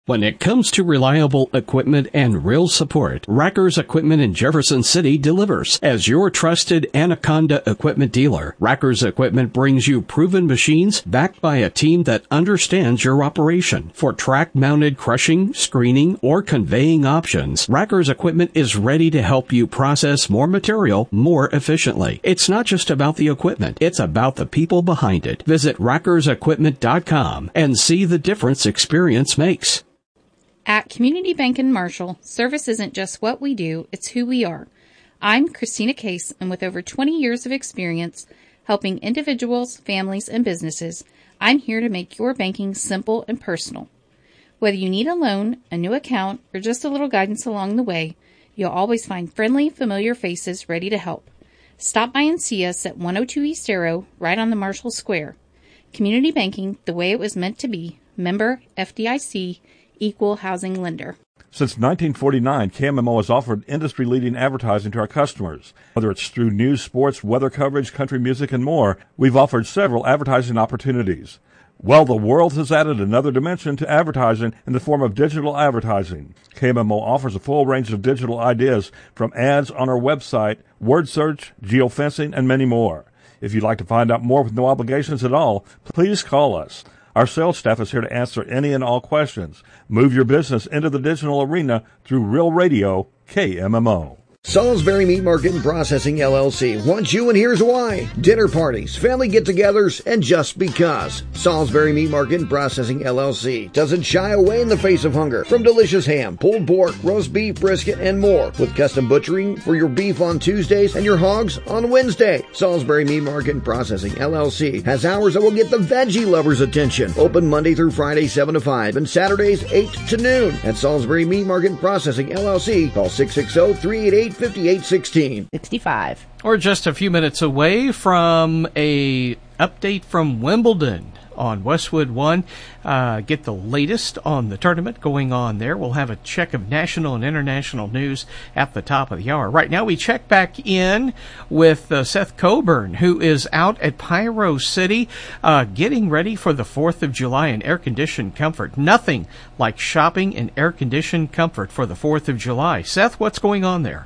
When it comes to reliable equipment and real support, Rackers Equipment in Jefferson City delivers. As your trusted Anaconda equipment dealer, Rackers Equipment brings you proven machines backed by a team that understands your operation. For track-mounted crushing, screening, or conveying options, Rackers Equipment is ready to help you process more material more efficiently. It's not just about the equipment, it's about the people behind it. Visit rackersequipment.com and see the difference experience makes. At Community Bank in Marshall, service isn't just what we do, it's who we are. I'm Christina Case, and with over 20 years of experience helping individuals, families, and businesses, I'm here to make your banking simple and personal. Whether you need a loan, a new account, or just a little guidance along the way, you'll always find friendly, familiar faces ready to help. Stop by and see us at 102 East Arrow, right on the Marshall Square. Community banking, the way it was meant to be. Member FDIC, Equal Housing Lender. Since 1949, KMMO has offered industry-leading advertising to our customers. Whether it's through news, sports, weather coverage, country music, and more, we've offered several advertising opportunities. Well, the world has added another dimension to advertising in the form of digital advertising. KMMO offers a full range of digital ideas from ads on our website, word search, geofencing, and many more. If you'd like to find out more with no obligations at all, please call us. Our sales staff is here to answer any and all questions. Move your business into the digital arena through Real Radio, KMMO. Salisbury Meat Market and Processing, LLC wants you, and here's why. Dinner parties, family get-togethers, and just because. Salisbury Meat Market and Processing, LLC doesn't shy away in the face of hunger. From delicious ham, pulled pork, roast beef, brisket, and more. With custom butchering for your beef on Tuesdays and your hogs on Wednesday. Salisbury Meat Market and Processing, LLC has hours that will get the veggie lovers' attention. Open Monday through Friday, 7 to 5, and Saturdays, 8 to noon. At Salisbury Meat Market and Processing, LLC, call 660-388-5816. 65. Or just a few minutes away from a update from Wimbledon on Westwood One. Get the latest on the tournament going on there. We'll have a check of national and international news at the top of the hour. Right now we check back in with Seth Coburn, who is out at Pyro City getting ready for the 4th of July in air-conditioned comfort. Nothing like shopping in air-conditioned comfort for the 4th of July. Seth, what's going on there?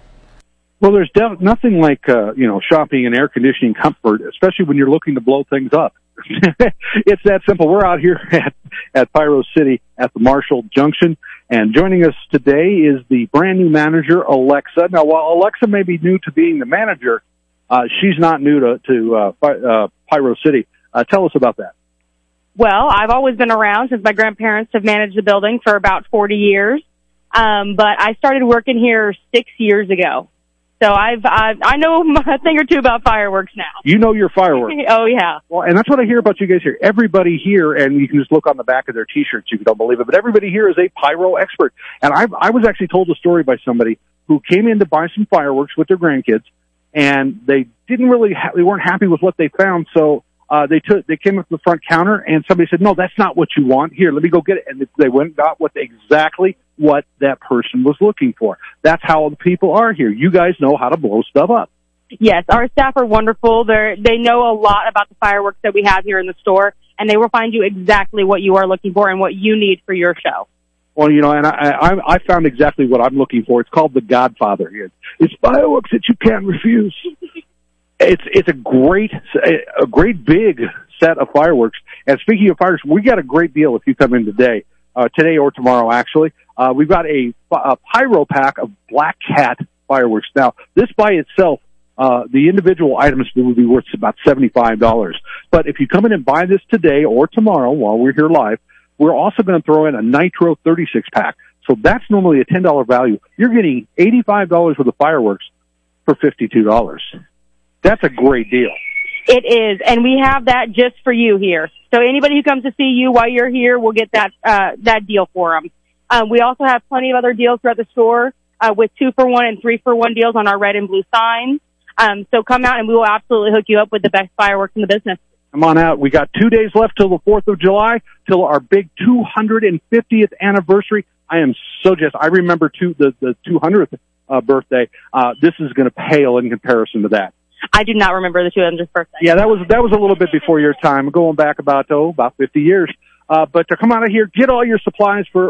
Well, there's nothing like, shopping in air conditioning comfort, especially when you're looking to blow things up. It's that simple. We're out here at Pyro City at the Marshall Junction, and joining us today is the brand new manager, Alexa. Now, while Alexa may be new to being the manager, she's not new to Pyro City. Tell us about that. Well, I've always been around since my grandparents have managed the building for about 40 years. But I started working here 6 years ago. So I know a thing or two about fireworks now. You know your fireworks. Oh, yeah. Well, and that's what I hear about you guys here. Everybody here, and you can just look on the back of their T-shirts if you don't believe it, but everybody here is a pyro expert. And I was actually told a story by somebody who came in to buy some fireworks with their grandkids, and they didn't really, they weren't happy with what they found, so they came up to the front counter, and somebody said, "No, that's not what you want. Here, let me go get it." And they went and got exactly what that person was looking for. That's how the people are here. You guys know how to blow stuff up. Yes, our staff are wonderful. They know a lot about the fireworks that we have here in the store, and they will find you exactly what you are looking for and what you need for your show. Well, and I found exactly what I'm looking for. It's called The Godfather here. It's fireworks that you can't refuse. It's a great big set of fireworks. And speaking of fireworks, we got a great deal if you come in today or tomorrow actually. We've got a pyro pack of Black Cat fireworks. Now, this by itself, the individual items will be worth about $75. But if you come in and buy this today or tomorrow while we're here live, we're also going to throw in a Nitro 36 pack. So that's normally a $10 value. You're getting $85 worth of fireworks for $52. That's a great deal. It is, and we have that just for you here. So anybody who comes to see you while you're here will get that deal for them. We also have plenty of other deals throughout the store with 2-for-1 and 3-for-1 deals on our red and blue signs. So come out and we will absolutely hook you up with the best fireworks in the business. Come on out. We got 2 days left till the 4th of July, till our big 250th anniversary. I am so jazzed. I remember the 200th birthday. This is going to pale in comparison to that. I do not remember the 200th birthday. Yeah, that was a little bit before your time, going back about 50 years. But to come out of here, get all your supplies for